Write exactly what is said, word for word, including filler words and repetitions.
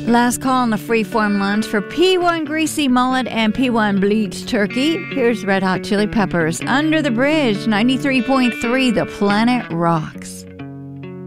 Last call on the freeform lunch for P one Greasy Mullet and P one Bleached Turkey. Here's Red Hot Chili Peppers, Under the Bridge, ninety-three point three The Planet Rocks.